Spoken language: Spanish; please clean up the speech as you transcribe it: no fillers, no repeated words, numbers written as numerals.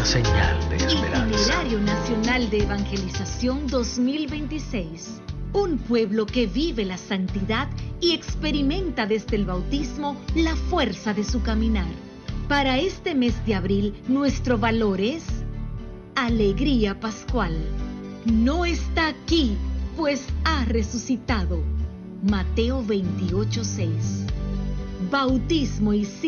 señal de esperanza. Itinerario Nacional de Evangelización 2026. Un pueblo que vive la santidad y experimenta desde el bautismo la fuerza de su caminar. Para este mes de abril, nuestro valor es alegría pascual. No está aquí, pues ha resucitado. Mateo 28:6. Bautismo y